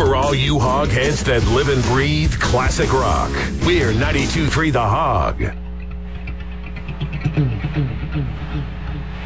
For all you hog heads that live and breathe classic rock, we're 92.3 The Hog.